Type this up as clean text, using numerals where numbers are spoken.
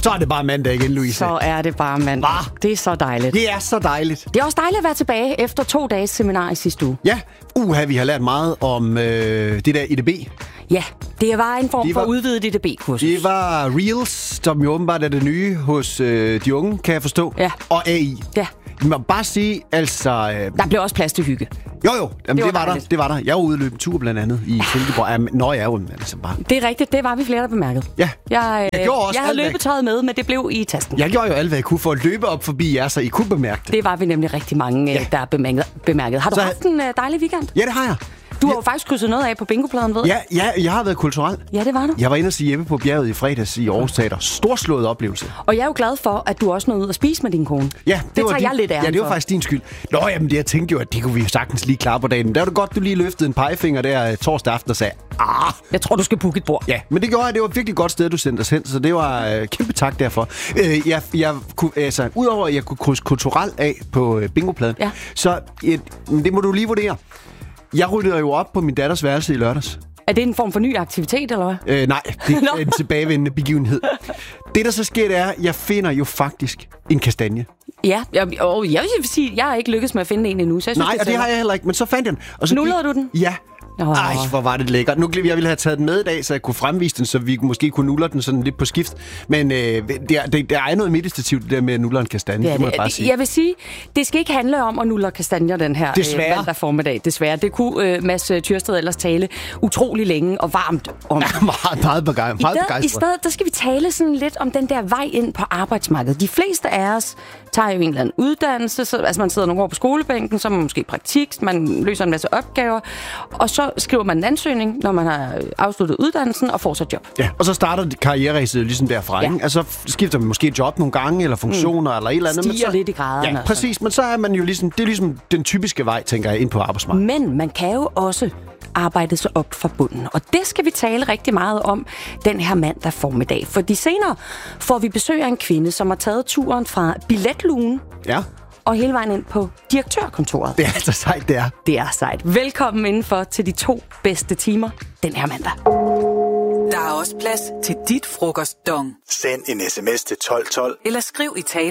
Så er det bare mandag igen, Louise. Så er det bare mandag. Det er så dejligt. Det er så dejligt. Det er også dejligt at være tilbage efter 2 dages seminar i sidste uge. Ja, vi har lært meget om det der EDB. Ja, det var en form for udvidet EDB-kursus. Det var Reels, som jo åbenbart er det nye hos de unge, kan jeg forstå. Ja. Og AI. Ja. Jeg må bare sige, altså... Der blev også plads til hygge. Jo. Jamen, det var der. Jeg var ude og løbe en tur blandt andet i Silkeborg. Nå, jeg er jo altså bare... Det er rigtigt, det var vi flere, der bemærkede. Ja. Jeg havde løbetøjet med, men det blev i tasken. Jeg gjorde jo alt, hvad jeg kunne for at løbe op forbi jer, så I kunne bemærke det. Det var vi nemlig rigtig mange, der bemærkede. Har du haft en dejlig weekend? Ja, det har jeg. Du har jo faktisk krydset noget af på bingopladen, ved jeg. Ja, jeg har været kulturel. Ja, det var du. Jeg var inde og sige hjemme på bjerget i fredags i Aarhus Teater. Storslået oplevelse. Og jeg er jo glad for, at du også nåede ud at spise med din kone. Ja, det tager jeg lidt æren for. Ja, det var faktisk din skyld. Nå, jamen, det jeg tænkte jo, at det kunne vi sagtens lige klare på dagen. Der var det godt, du lige løftede en pegefinger der torsdag aften og sagde, jeg tror, du skal booke et bord. Ja, men det gjorde jeg. Det var et virkelig godt sted, du sendte os hen, så det var kæmpe tak derfor. Jeg kunne, altså, udover at jeg kunne krydse kulturelt af på bingopladen, så det må du lige vurdere. Jeg ryddede jo op på min datters værelse i lørdags. Er det en form for ny aktivitet, eller hvad? Nej, det er en tilbagevendende begivenhed. Det, der så sker, det er, at jeg finder jo faktisk en kastanje. Ja, jeg vil sige, at jeg har ikke lykkes med at finde en endnu, så jeg synes, og det har jeg heller ikke, men så fandt jeg den. Og så nullede du den? Ja. Ej, hvor var det lækkert. Nu jeg ville have taget den med i dag, så jeg kunne fremvise den, så vi måske kunne nulle den sådan lidt på skift. Men der er noget meditativt der med at nulle en kastanje, det må jeg bare sige. Jeg vil sige, det skal ikke handle om at nulle kastanjer den her mandag formiddag. Desværre. Det kunne Mads Tyrsted ellers tale utrolig længe og varmt om. Ja, meget begejstret. I stedet, der skal vi tale sådan lidt om den der vej ind på arbejdsmarkedet. De fleste af os tager jo en eller anden uddannelse, så, altså man sidder nogle år på skolebænken, så er man måske praktik, man løser en masse opgaver, og så skriver man en ansøgning, når man har afsluttet uddannelsen og får så job. Ja, og så starter karriereræset ligesom derfra, ikke? Altså skifter man måske job nogle gange, eller funktioner, eller et eller andet. Stiger lidt i graderne. Ja, præcis, men så er man jo ligesom, det er ligesom den typiske vej, tænker jeg, ind på arbejdsmarkedet. Men man kan jo også arbejde sig op fra bunden, og det skal vi tale rigtig meget om den her mandag formiddag. Fordi senere får vi besøg af en kvinde, som har taget turen fra billetlugen og hele vejen ind på direktørkontoret. Det er altså sejt, det er. Det er sejt. Velkommen indenfor til de 2 bedste timer den her mandag. Der er også plads til dit frokostdong. Send en sms til 1212. Eller skriv i tale